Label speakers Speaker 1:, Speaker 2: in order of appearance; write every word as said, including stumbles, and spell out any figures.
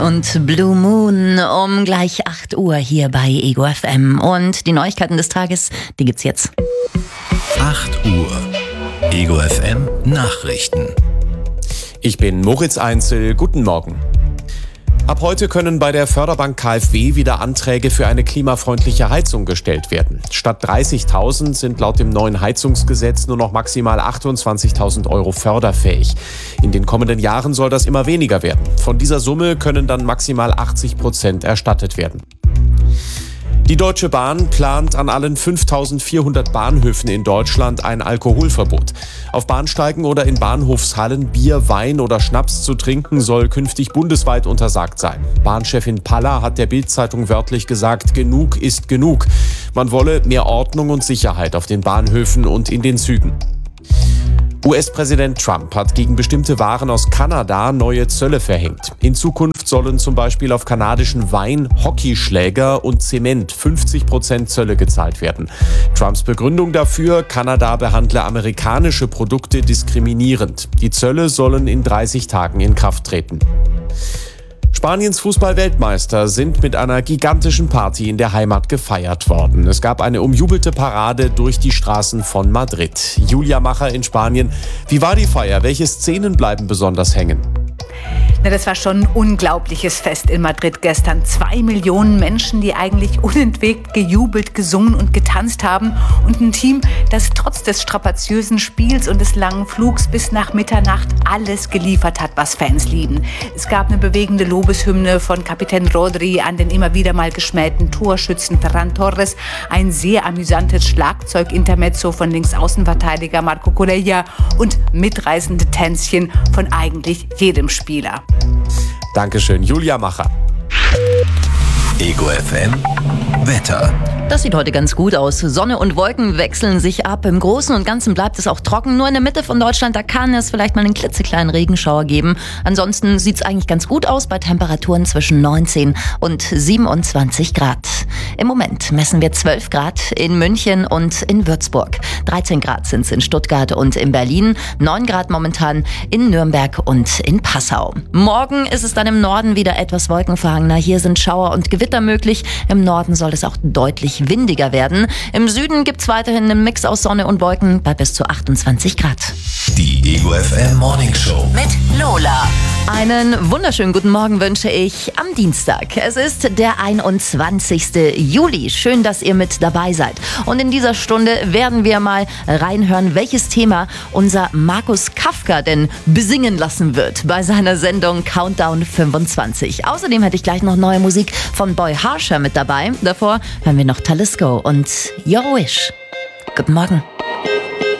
Speaker 1: Und Blue Moon um gleich acht Uhr hier bei Ego F M. Und die Neuigkeiten des Tages, die gibt's jetzt.
Speaker 2: acht Uhr. Ego F M Nachrichten.
Speaker 3: Ich bin Moritz Einzel. Guten Morgen. Ab heute können bei der Förderbank KfW wieder Anträge für eine klimafreundliche Heizung gestellt werden. Statt dreißigtausend sind laut dem neuen Heizungsgesetz nur noch maximal achtundzwanzigtausend Euro förderfähig. In den kommenden Jahren soll das immer weniger werden. Von dieser Summe können dann maximal achtzig Prozent erstattet werden. Die Deutsche Bahn plant an allen fünftausendvierhundert Bahnhöfen in Deutschland ein Alkoholverbot. Auf Bahnsteigen oder in Bahnhofshallen Bier, Wein oder Schnaps zu trinken soll künftig bundesweit untersagt sein. Bahnchefin Paller hat der Bild-Zeitung wörtlich gesagt, genug ist genug. Man wolle mehr Ordnung und Sicherheit auf den Bahnhöfen und in den Zügen. U S-Präsident Trump hat gegen bestimmte Waren aus Kanada neue Zölle verhängt. In Zukunft sollen zum Beispiel auf kanadischen Wein, Hockeyschläger und Zement fünfzig Prozent Zölle gezahlt werden. Trumps Begründung dafür, Kanada behandle amerikanische Produkte diskriminierend. Die Zölle sollen in dreißig Tagen in Kraft treten. Spaniens Fußball-Weltmeister sind mit einer gigantischen Party in der Heimat gefeiert worden. Es gab eine umjubelte Parade durch die Straßen von Madrid. Julia Macher in Spanien. Wie war die Feier? Welche Szenen bleiben besonders hängen?
Speaker 4: Na, das war schon ein unglaubliches Fest in Madrid gestern. Zwei Millionen Menschen, die eigentlich unentwegt gejubelt, gesungen und getanzt haben. Und ein Team, das trotz des strapaziösen Spiels und des langen Flugs bis nach Mitternacht alles geliefert hat, was Fans lieben. Es gab eine bewegende Lobeshymne von Kapitän Rodri an den immer wieder mal geschmähten Torschützen Ferran Torres. Ein sehr amüsantes Schlagzeug-Intermezzo von Linksaußenverteidiger Marco Corella und mitreißende Tänzchen von eigentlich jedem Spieler.
Speaker 3: Dankeschön, Julia Macher.
Speaker 2: Ego F M Wetter.
Speaker 1: Das sieht heute ganz gut aus. Sonne und Wolken wechseln sich ab. Im Großen und Ganzen bleibt es auch trocken. Nur in der Mitte von Deutschland, da kann es vielleicht mal einen klitzekleinen Regenschauer geben. Ansonsten sieht es eigentlich ganz gut aus bei Temperaturen zwischen neunzehn und siebenundzwanzig Grad. Im Moment messen wir zwölf Grad in München und in Würzburg. dreizehn Grad sind es in Stuttgart und in Berlin. neun Grad momentan in Nürnberg und in Passau. Morgen ist es dann im Norden wieder etwas wolkenverhangener. Hier sind Schauer und Gewitter möglich. Im Norden soll es auch deutlich windiger werden. Im Süden gibt es weiterhin einen Mix aus Sonne und Wolken bei bis zu achtundzwanzig Grad.
Speaker 2: Die Ego F M Morning Show
Speaker 1: mit Lola. Einen wunderschönen guten Morgen wünsche ich am Dienstag. Es ist der einundzwanzigste Juli. Schön, dass ihr mit dabei seid. Und in dieser Stunde werden wir mal reinhören, welches Thema unser Markus Kafka denn besingen lassen wird bei seiner Sendung Countdown fünfundzwanzig. Außerdem hätte ich gleich noch neue Musik von Boy Harsher mit dabei. Davor hören wir noch Talisco und Your Wish. Guten Morgen.